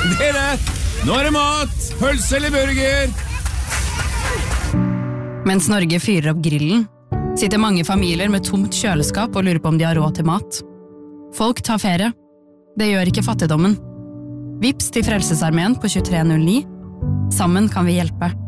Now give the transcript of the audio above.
Dere, nå er det mat! Pølse eller burger? Mens Norge fyrer opp grillen, sitter mange familier med tomt kjøleskap og lurer på om de har råd til mat. Folk tar ferie. Det gjør ikke fattigdommen. Vips til Frelsesarmeen på 2309. Sammen kan vi hjelpe.